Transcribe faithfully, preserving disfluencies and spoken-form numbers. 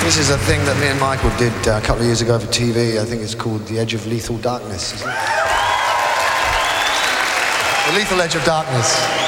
This is a thing that me and Michael did uh, a couple of years ago for T V. I think it's called The Edge of Lethal Darkness, isn't it? The Lethal Edge of Darkness.